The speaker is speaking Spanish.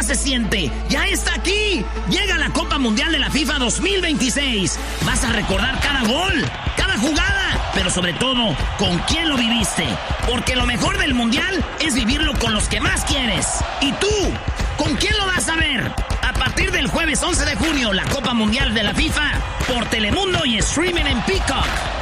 más se siente. ¡Ya está aquí! Llega la Copa Mundial de la FIFA 2026. Vas a recordar cada gol, cada jugada, pero sobre todo, con quién lo viviste. Porque lo mejor del Mundial es vivirlo con los que más quieres. ¿Y tú? ¿Con quién lo vas a ver? A partir del jueves 11 de junio, la Copa Mundial de la FIFA por Telemundo y streaming en Peacock.